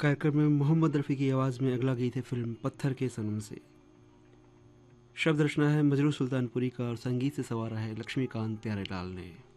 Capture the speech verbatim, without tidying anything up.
कार्यक्रम में मोहम्मद रफ़ी की आवाज़ में अगला गीत है फिल्म पत्थर के सनम से। शब्द रचना है मजरू सुल्तानपुरी का और संगीत से सवारा है लक्ष्मीकांत प्यारेलाल ने।